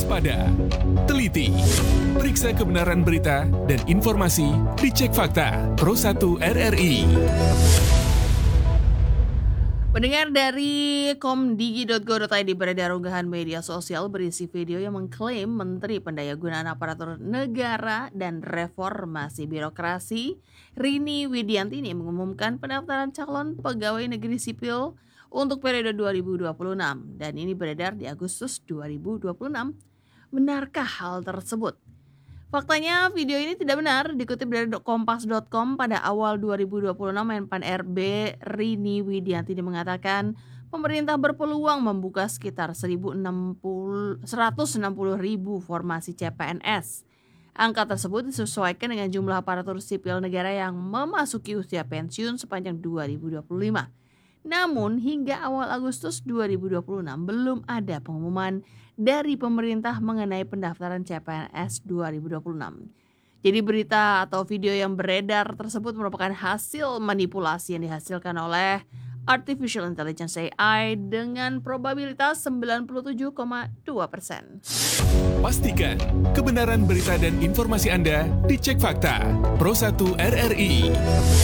waspada, teliti, periksa kebenaran berita dan informasi dicek fakta Pro1 RRI. Pendengar dari komdigi.go.id beredar unggahan media sosial berisi video yang mengklaim Menteri Pendayagunaan Aparatur Negara dan Reformasi Birokrasi Rini Widiantini mengumumkan pendaftaran calon pegawai negeri sipil untuk periode 2026 dan ini beredar di Agustus 2026. Benarkah hal tersebut? Faktanya video ini tidak benar. Dikutip dari kompas.com pada awal 2026 Menpan RB Rini Widiantini mengatakan pemerintah berpeluang membuka sekitar 160.000 formasi CPNS. Angka tersebut disesuaikan dengan jumlah aparatur sipil negara yang memasuki usia pensiun sepanjang 2025. Namun hingga awal Agustus 2026 belum ada pengumuman dari pemerintah mengenai pendaftaran CPNS 2026. Jadi berita atau video yang beredar tersebut merupakan hasil manipulasi yang dihasilkan oleh Artificial Intelligence AI dengan probabilitas 97,2%. Pastikan kebenaran berita dan informasi Anda dicek fakta Pro1 RRI.